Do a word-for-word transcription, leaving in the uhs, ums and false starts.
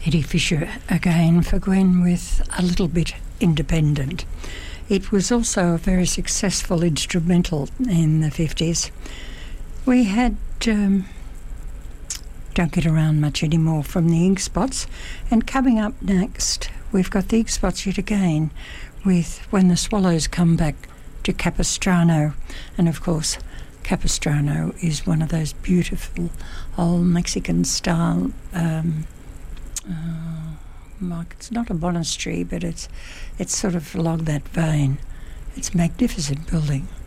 Eddie Fisher again for Gwen with A Little Bit Independent. It was also a very successful instrumental in the fifties. We had um, Don't Get Around Much Anymore from the Ink Spots, and coming up next we've got the Ink Spots yet again with When the Swallows Come Back to Capistrano. And of course Capistrano is one of those beautiful old Mexican style um, uh, like it's not a monastery, but it's it's sort of along that vein. It's a magnificent building.